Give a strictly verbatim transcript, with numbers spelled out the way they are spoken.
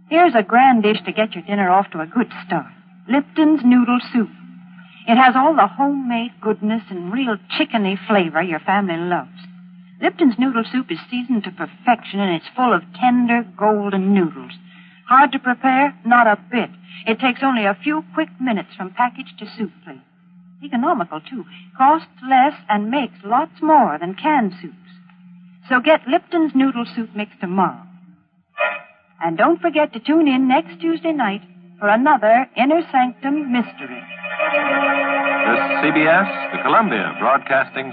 Here's a grand dish to get your dinner off to a good start. Lipton's Noodle Soup. It has all the homemade goodness and real chickeny flavor your family loves. Lipton's Noodle Soup is seasoned to perfection, and it's full of tender, golden noodles. Hard to prepare? Not a bit. It takes only a few quick minutes from package to soup plate. Economical, too. Costs less and makes lots more than canned soups. So get Lipton's Noodle Soup mix tomorrow. And don't forget to tune in next Tuesday night for another Inner Sanctum Mystery. This is C B S, the Columbia Broadcasting